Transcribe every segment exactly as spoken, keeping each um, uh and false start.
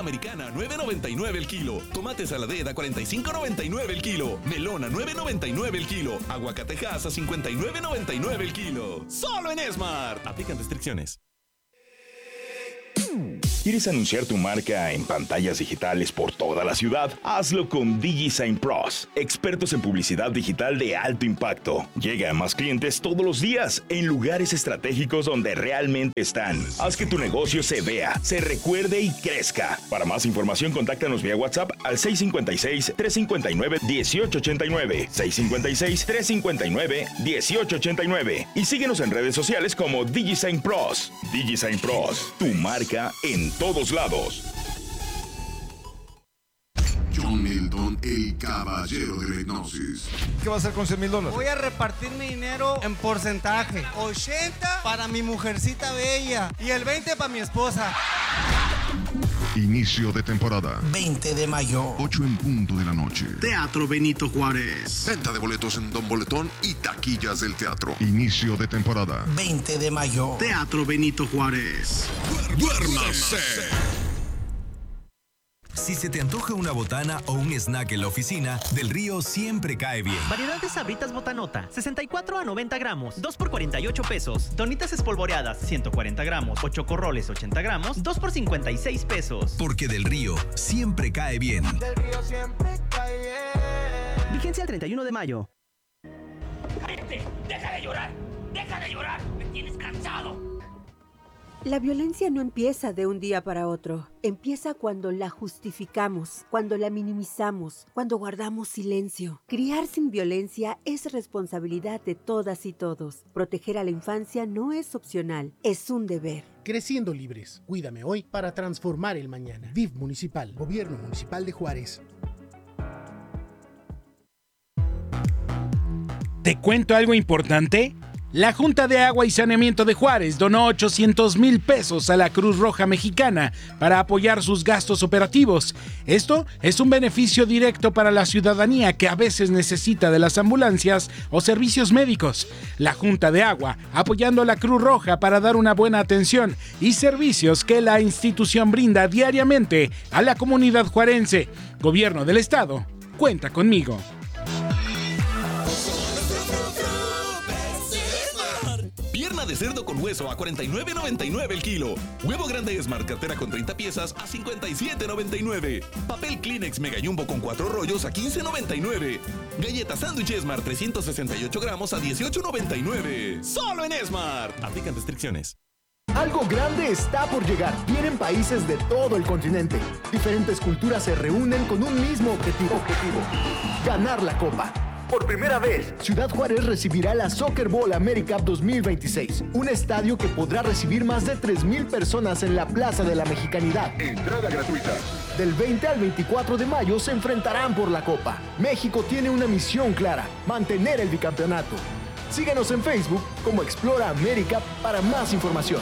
americana, nueve noventa y nueve el kilo. Tomate saladera, cuarenta y cinco noventa y nueve el kilo. Melona, nueve noventa y nueve el kilo. Aguacatejas a cincuenta y nueve noventa y nueve el kilo. ¡Solo en Smart! Aplican restricciones. ¿Quieres anunciar tu marca en pantallas digitales por toda la ciudad? Hazlo con DigiSign Pros, expertos en publicidad digital de alto impacto. Llega a más clientes todos los días, en lugares estratégicos donde realmente están. Haz que tu negocio se vea, se recuerde y crezca. Para más información, contáctanos vía WhatsApp al seis cinco seis, tres cinco nueve, uno ocho ocho nueve, seis cinco seis, tres cinco nueve, uno ocho ocho nueve y síguenos en redes sociales como DigiSign Pros. DigiSign Pros, tu marca en todos lados. John Milton, el caballero de la hipnosis. ¿Qué va a hacer con cien mil dólares? Voy a repartir mi dinero en porcentaje. ochenta para mi mujercita bella y el veinte para mi esposa. Inicio de temporada. veinte de mayo. ocho en punto de la noche. Teatro Benito Juárez. Venta de boletos en Don Boletón y taquillas del teatro. Inicio de temporada. veinte de mayo. Teatro Benito Juárez. ¡Duérmase! Si se te antoja una botana o un snack en la oficina, Del Río siempre cae bien. Variedad de Sabritas Botanota, sesenta y cuatro a noventa gramos, dos por cuarenta y ocho pesos. Donitas espolvoreadas, ciento cuarenta gramos, ocho corroles, ochenta gramos, dos por cincuenta y seis pesos. Porque Del Río siempre cae bien. Del Río siempre cae bien. Vigencia el treinta y uno de mayo. ¡Cállate! ¡Deja de llorar! ¡Deja de llorar! ¡Me tienes cansado! La violencia no empieza de un día para otro. Empieza cuando la justificamos, cuando la minimizamos, cuando guardamos silencio. Criar sin violencia es responsabilidad de todas y todos. Proteger a la infancia no es opcional, es un deber. Creciendo libres. Cuídame hoy para transformar el mañana. D I F Municipal, Gobierno Municipal de Juárez. ¿Te cuento algo importante? La Junta de Agua y Saneamiento de Juárez donó ochocientos mil pesos a la Cruz Roja Mexicana para apoyar sus gastos operativos. Esto es un beneficio directo para la ciudadanía que a veces necesita de las ambulancias o servicios médicos. La Junta de Agua apoyando a la Cruz Roja para dar una buena atención y servicios que la institución brinda diariamente a la comunidad juarense. Gobierno del Estado, cuenta conmigo. Pierna de cerdo con hueso a cuarenta y nueve noventa y nueve el kilo. Huevo grande Smart cartera con treinta piezas a cincuenta y siete noventa y nueve. Papel Kleenex Mega Jumbo con cuatro rollos a quince noventa y nueve. Galleta Sándwich Smart trescientos sesenta y ocho gramos a dieciocho noventa y nueve. ¡Solo en Smart! Aplican restricciones. Algo grande está por llegar. Vienen países de todo el continente. Diferentes culturas se reúnen con un mismo objetivo. Objetivo. Ganar la Copa. Por primera vez, Ciudad Juárez recibirá la Soccer Bowl AmeriCup dos mil veintiséis, un estadio que podrá recibir más de tres mil personas en la Plaza de la Mexicanidad. Entrada gratuita. Del veinte al veinticuatro de mayo se enfrentarán por la Copa. México tiene una misión clara: mantener el bicampeonato. Síguenos en Facebook como Explora AmeriCup para más información.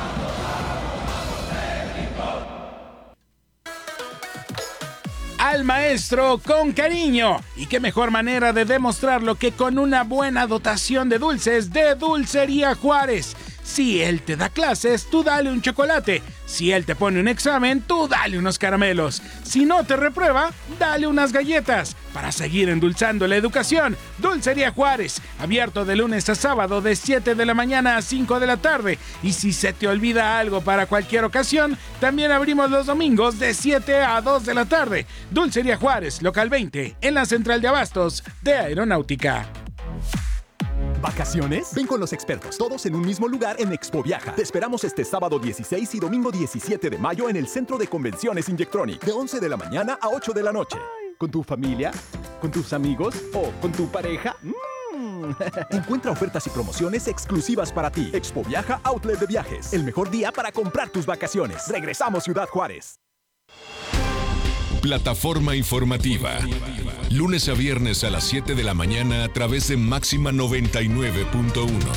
Al maestro con cariño. Y qué mejor manera de demostrarlo que con una buena dotación de dulces de Dulcería Juárez. Si él te da clases, tú dale un chocolate. Si él te pone un examen, tú dale unos caramelos. Si no te reprueba, dale unas galletas. Para seguir endulzando la educación, Dulcería Juárez, abierto de lunes a sábado de siete de la mañana a cinco de la tarde. Y si se te olvida algo para cualquier ocasión, también abrimos los domingos de siete a dos de la tarde. Dulcería Juárez, local veinte, en la central de abastos de Aeronáutica. ¿Vacaciones? Ven con los expertos, todos en un mismo lugar en Expo Viaja. Te esperamos este sábado dieciséis y domingo diecisiete de mayo en el Centro de Convenciones Inyectronic, de once de la mañana a ocho de la noche. ¿Con tu familia? ¿Con tus amigos? ¿O con tu pareja? Mm. Encuentra ofertas y promociones exclusivas para ti. Expo Viaja Outlet de Viajes, el mejor día para comprar tus vacaciones. Regresamos Ciudad Juárez. Plataforma informativa. Lunes a viernes a las siete de la mañana a través de Máxima noventa y nueve punto uno.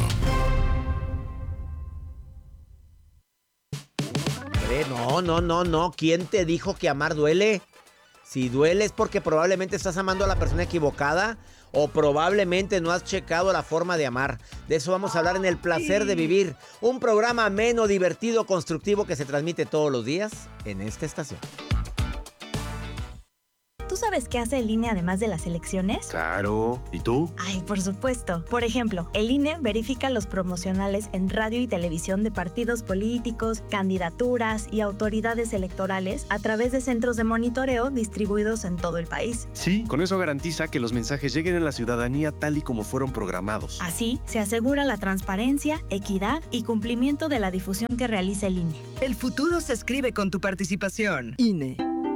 No, no, no, no. ¿Quién te dijo que amar duele? Si duele es porque probablemente estás amando a la persona equivocada o probablemente no has checado la forma de amar. De eso vamos a hablar en El Placer de Vivir, un programa ameno, divertido, constructivo que se transmite todos los días en esta estación. ¿Tú sabes qué hace el I N E además de las elecciones? Claro. ¿Y tú? Ay, por supuesto. Por ejemplo, el I N E verifica los promocionales en radio y televisión de partidos políticos, candidaturas y autoridades electorales a través de centros de monitoreo distribuidos en todo el país. Sí, con eso garantiza que los mensajes lleguen a la ciudadanía tal y como fueron programados. Así, se asegura la transparencia, equidad y cumplimiento de la difusión que realiza el I N E. El futuro se escribe con tu participación. I N E.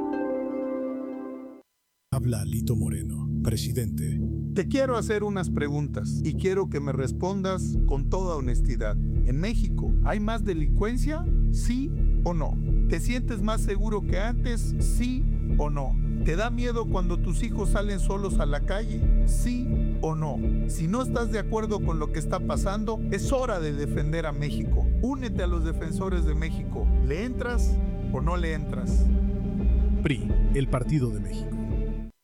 Habla Lito Moreno, presidente. Te quiero hacer unas preguntas y quiero que me respondas con toda honestidad. ¿En México hay más delincuencia? ¿Sí o no? ¿Te sientes más seguro que antes? ¿Sí o no? ¿Te da miedo cuando tus hijos salen solos a la calle? ¿Sí o no? Si no estás de acuerdo con lo que está pasando, es hora de defender a México. Únete a los defensores de México. ¿Le entras o no le entras? P R I, el Partido de México.